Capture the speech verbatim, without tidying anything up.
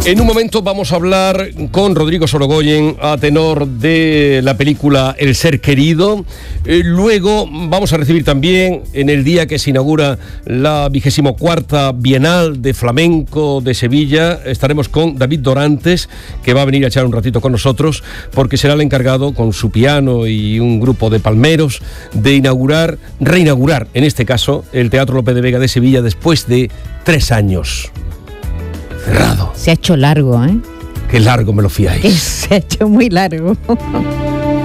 En un momento vamos a hablar con Rodrigo Sorogoyen, a tenor de la película El ser querido. Eh, luego vamos a recibir también, en el día que se inaugura la vigésimo cuarta Bienal de Flamenco de Sevilla, estaremos con David Dorantes, que va a venir a echar un ratito con nosotros, porque será el encargado, con su piano y un grupo de palmeros, de inaugurar, reinaugurar, en este caso, el Teatro Lope de Vega de Sevilla después de tres años. Cerrado. Se ha hecho largo, ¿eh? Qué largo me lo fiáis. Se ha hecho muy largo.